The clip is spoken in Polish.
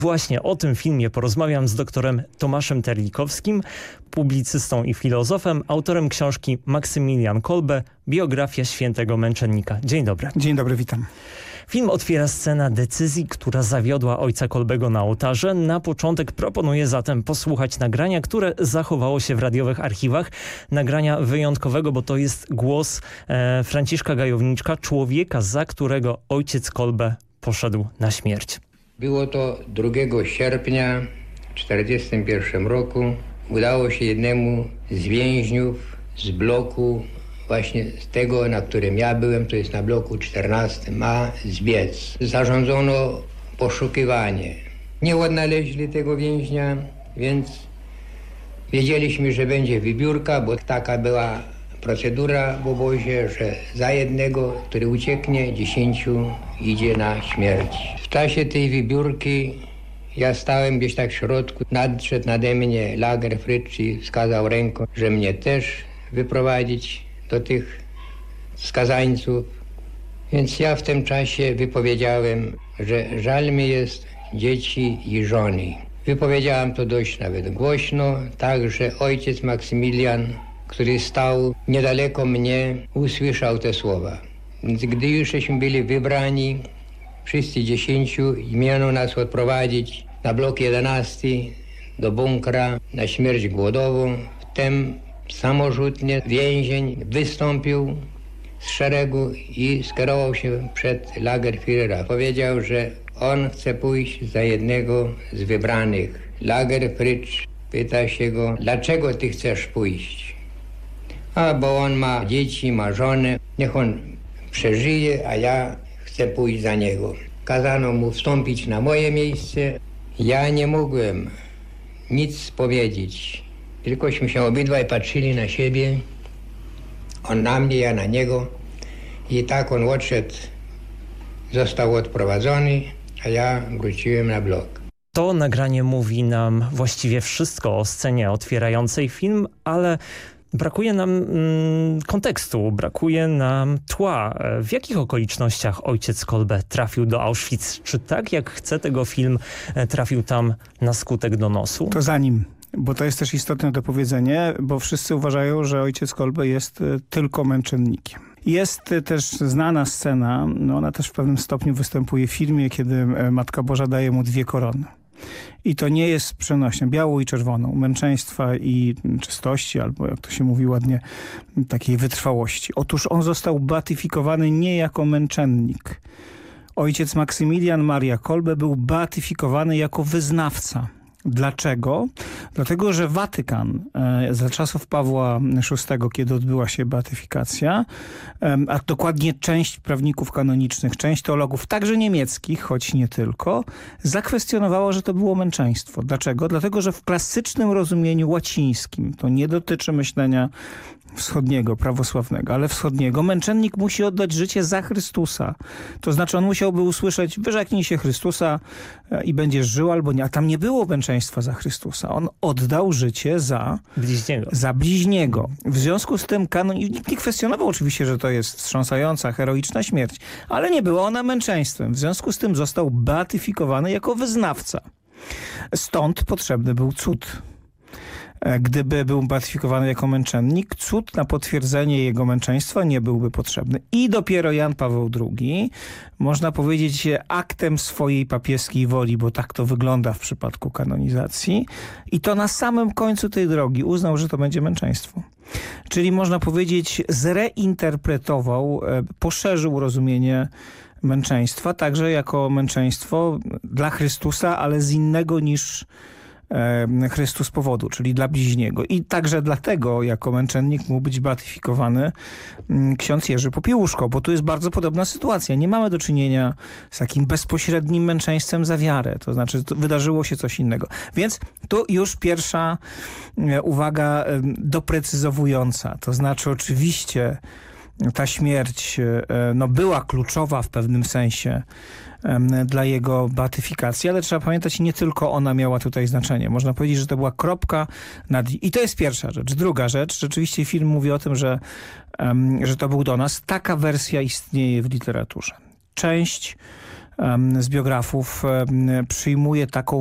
Właśnie o tym filmie porozmawiam z doktorem Tomaszem Terlikowskim, publicystą i filozofem, autorem książki Maksymilian Kolbe, biografia świętego męczennika. Dzień dobry. Dzień dobry, witam. Film otwiera scena decyzji, która zawiodła ojca Kolbego na ołtarze. Na początek proponuję zatem posłuchać nagrania, które zachowało się w radiowych archiwach. Nagrania wyjątkowego, bo to jest głos Franciszka Gajowniczka, człowieka, za którego ojciec Kolbe poszedł na śmierć. Było to 2 sierpnia w 1941 roku. Udało się jednemu z więźniów z bloku, właśnie z tego, na którym ja byłem, to jest na bloku 14A, zbiec. Zarządzono poszukiwanie. Nie odnaleźli tego więźnia, więc wiedzieliśmy, że będzie wybiórka, bo taka była procedura w obozie, że za jednego, który ucieknie, 10 idzie na śmierć. W czasie tej wybiórki ja stałem gdzieś tak w środku. Nadszedł nade mnie Lagerfried i wskazał ręką, że mnie też wyprowadzić do tych skazańców. Więc ja w tym czasie wypowiedziałem, że żal mi jest dzieci i żony. Wypowiedziałem to dość nawet głośno, tak że ojciec Maksymilian, który stał niedaleko mnie, usłyszał te słowa. Więc gdy jużśmy byli wybrani, wszyscy 10, i miano nas odprowadzić na blok 11 do bunkra na śmierć głodową, wtem samorzutnie więzień wystąpił z szeregu i skierował się przed Lagerführera. Powiedział, że on chce pójść za jednego z wybranych. Lagerfried pyta się go, dlaczego ty chcesz pójść? A bo on ma dzieci, ma żonę, niech on przeżyje, a ja chcę pójść za niego. Kazano mu wstąpić na moje miejsce. Ja nie mogłem nic powiedzieć, tylkośmy się obydwaj patrzyli na siebie, on na mnie, ja na niego, i tak on odszedł, został odprowadzony, a ja wróciłem na blok. To nagranie mówi nam właściwie wszystko o scenie otwierającej film, ale brakuje nam kontekstu, brakuje nam tła. W jakich okolicznościach ojciec Kolbe trafił do Auschwitz? Czy tak, jak chce tego film, trafił tam na skutek donosu? To zanim, bo to jest też istotne dopowiedzenie, bo wszyscy uważają, że ojciec Kolbe jest tylko męczennikiem. Jest też znana scena, ona też w pewnym stopniu występuje w filmie, kiedy Matka Boża daje mu 2 korony. I to nie jest przenośne, białą i czerwoną, męczeństwa i czystości, albo jak to się mówi ładnie, takiej wytrwałości. Otóż on został beatyfikowany nie jako męczennik. Ojciec Maksymilian Maria Kolbe był beatyfikowany jako wyznawca. Dlaczego? Dlatego, że Watykan za czasów Pawła VI, kiedy odbyła się beatyfikacja, a dokładnie część prawników kanonicznych, część teologów, także niemieckich, choć nie tylko, zakwestionowała, że to było męczeństwo. Dlaczego? Dlatego, że w klasycznym rozumieniu łacińskim, to nie dotyczy myślenia wschodniego, prawosławnego, ale wschodniego, męczennik musi oddać życie za Chrystusa. To znaczy on musiałby usłyszeć, wyrzeknij się Chrystusa i będziesz żył albo nie. A tam nie było męczeństwa za Chrystusa. On oddał życie za bliźniego. W związku z tym kanon, nikt nie kwestionował oczywiście, że to jest wstrząsająca, heroiczna śmierć, ale nie była ona męczeństwem. W związku z tym został beatyfikowany jako wyznawca. Stąd potrzebny był cud. Gdyby był beatyfikowany jako męczennik, cud na potwierdzenie jego męczeństwa nie byłby potrzebny. I dopiero Jan Paweł II, można powiedzieć, aktem swojej papieskiej woli, bo tak to wygląda w przypadku kanonizacji, i to na samym końcu tej drogi uznał, że to będzie męczeństwo. Czyli można powiedzieć, zreinterpretował, poszerzył rozumienie męczeństwa, także jako męczeństwo dla Chrystusa, ale z innego niż Chrystus powodu, czyli dla bliźniego. I także dlatego jako męczennik mógł być beatyfikowany ksiądz Jerzy Popiełuszko, bo tu jest bardzo podobna sytuacja. Nie mamy do czynienia z takim bezpośrednim męczeństwem za wiarę. To znaczy wydarzyło się coś innego. Więc tu już pierwsza uwaga doprecyzowująca. To znaczy oczywiście ta śmierć była kluczowa w pewnym sensie dla jego beatyfikacji, ale trzeba pamiętać, nie tylko ona miała tutaj znaczenie. Można powiedzieć, że to była kropka nad... I to jest pierwsza rzecz. Druga rzecz, rzeczywiście film mówi o tym, że to był donos. Taka wersja istnieje w literaturze. Część z biografów przyjmuje taką